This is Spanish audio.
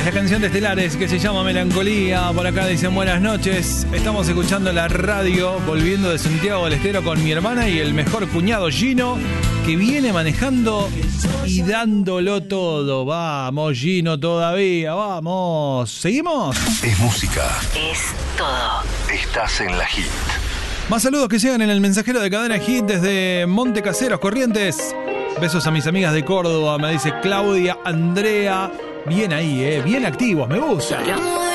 Es la canción de Estelares que se llama Melancolía. Por acá dicen buenas noches. Estamos escuchando la radio volviendo de Santiago del Estero con mi hermana y el mejor cuñado Gino, que viene manejando y dándolo todo. Vamos, Gino, todavía. Vamos. ¿Seguimos? Es música. Es todo. Estás en la Hit. Más saludos que llegan en el mensajero de Cadena Hit desde Monte Caseros, Corrientes. Besos a mis amigas de Córdoba, me dice Claudia, Andrea. Bien ahí, bien activos, me gusta.